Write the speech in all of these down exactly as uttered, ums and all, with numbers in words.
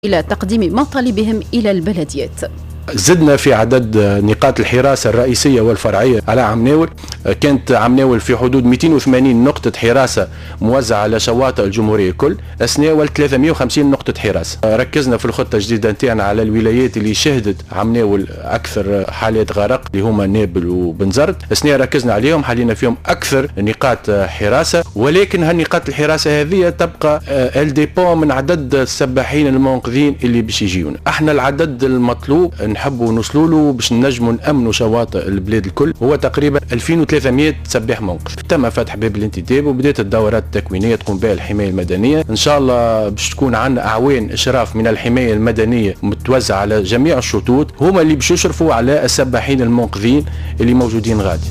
إلى تقديم مطالبهم إلى البلديات. زدنا في عدد نقاط الحراسة الرئيسية والفرعية على عمناول. كانت عمناول في حدود مئتين وثمانين نقطة حراسة موزعة على شواطئ الجمهورية الكل، أسناول ثلاثمئة وخمسين نقطة حراسة. ركزنا في الخطة الجديدة نتاعنا على الولايات اللي شهدت عمناول أكثر حالات غرق اللي هما نابل وبنزرت، أسناء ركزنا عليهم، حلينا فيهم أكثر نقاط حراسة. ولكن هالنقاط الحراسة هذه تبقى الديبون من عدد السباحين المنقذين اللي باش يجيون. احنا العدد المطلوب نحبوا نوصلوا له باش نجموا نأمنوا شواطئ البلاد الكل هو تقريبا ألفين وثلاثمئة سباح منقذ. تم فتح باب الانتداب وبدات الدورات التكوينيه تقوم بها الحمايه المدنيه. ان شاء الله باش تكون عندنا اعوان اشراف من الحمايه المدنيه متوزعه على جميع الشطوط، هما اللي باش يشرفوا على السباحين المنقذين اللي موجودين غادي.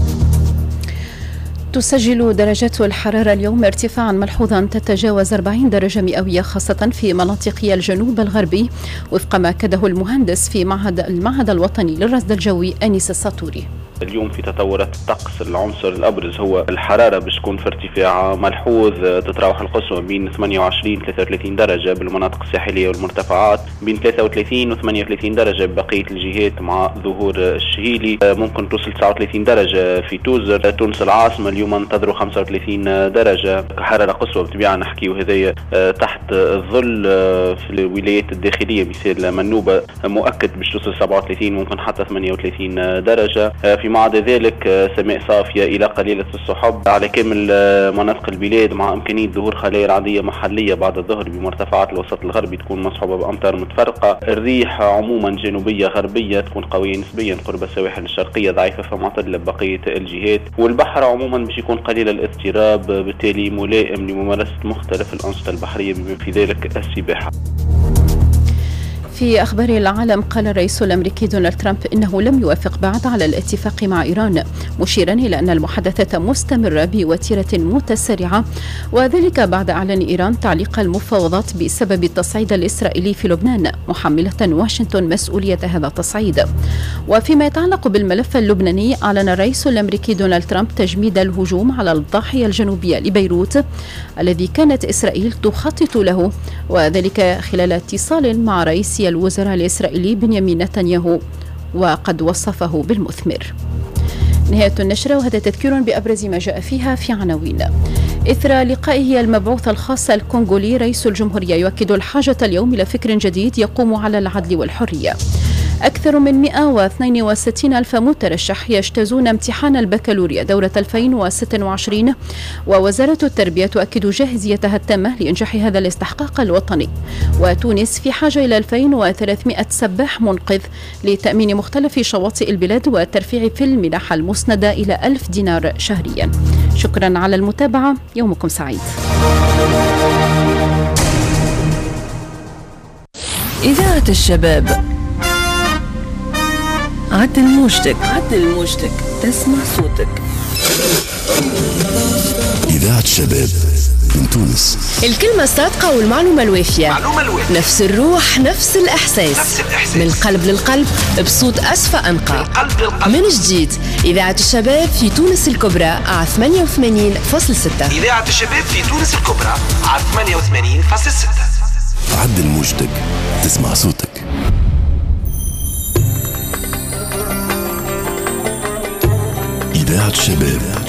تسجل درجات الحرارة اليوم ارتفاعا ملحوظا تتجاوز أربعين درجة مئوية، خاصة في مناطق الجنوب الغربي وفق ما أكده المهندس في معهد المعهد الوطني للرصد الجوي أنيس الساطوري. اليوم في تطورات الطقس العنصر الأبرز هو الحرارة باش تكون في ارتفاع ملحوظ، تتراوح القصوى بين ثمانية وعشرين إلى ثلاثة وثلاثين درجة بالمناطق الساحلية والمرتفعات، بين ثلاثة وثلاثين و ثمانية وثلاثين درجة ببقية الجهات مع ظهور الشهيلي، ممكن توصل تسعة وثلاثين درجة في توزر. تونس العاصمة اليوم ننتظروا خمسة وثلاثين درجة حرارة قصوى بطبيعة نحكيو هذايا تحت الظل. في الولايات الداخلية مثال منوبة مؤكد باش توصل سبعة وثلاثين ممكن حتى ثمانية وثلاثين درجة. فيما عدا ذلك سماء صافية إلى قليلة السحب على كامل مناطق البلاد مع إمكانية ظهور خلايا رعدية محلية بعد الظهر بمرتفعات الوسط الغربي تكون مصحوبة بأمطار متفرقة. الريح عموما جنوبية غربية تكون قوية نسبيا قرب السواحل الشرقية، ضعيفة فمعتدلة ببقية الجهات. والبحر عموما باش يكون قليل الاضطراب، بالتالي ملائم لممارسة مختلف الأنشطة البحرية بما في ذلك السباحة. في أخبار العالم، قال الرئيس الأمريكي دونالد ترامب إنه لم يوافق بعد على الاتفاق مع إيران، مشيرا إلى أن المحادثات مستمرة بوتيرة متسارعة، وذلك بعد إعلان إيران تعليق المفاوضات بسبب التصعيد الإسرائيلي في لبنان، محملة واشنطن مسؤولية هذا التصعيد. وفيما يتعلق بالملف اللبناني، أعلن الرئيس الأمريكي دونالد ترامب تجميد الهجوم على الضاحية الجنوبية لبيروت الذي كانت إسرائيل تخطط له، وذلك خلال اتصال مع رئيس الوزراء الإسرائيلي بنيامين نتنياهو وقد وصفه بالمثمر. نهاية النشرة، وهذا تذكير بأبرز ما جاء فيها في عناوين. إثر لقائه المبعوث الخاص الكونغولي، رئيس الجمهورية يؤكد الحاجة اليوم إلى فكر جديد يقوم على العدل والحرية. أكثر من مئة واثنين وستين ألف مترشح يجتازون امتحان البكالوريا دورة ألفين وستة وعشرين، ووزارة التربية تؤكد جاهزيتها التامة لإنجاح هذا الاستحقاق الوطني. وتونس في حاجة إلى ألفين وثلاثمئة سباح منقذ لتأمين مختلف شواطئ البلاد والترفيع في المنحة المسندة إلى ألف دينار شهريا. شكرا على المتابعة، يومكم سعيد. إذاعة الشباب، عدل موجتك عدل موجتك تسمع صوتك. إذاعة الشباب من تونس، الكلمة الصادقة والمعلومة الوافية، معلومة الوافية. نفس الروح نفس الإحساس. نفس الإحساس، من القلب للقلب بصوت أصفى أنقى. من, القلب للقلب. من جديد إذاعة الشباب في تونس الكبرى على ثمانية وثمانين فاصلة ستة. إذاعة الشباب في تونس الكبرى على ثمانية وثمانين فاصلة ستة. عدل موجتك تسمع صوتك. إذاعة الشباب.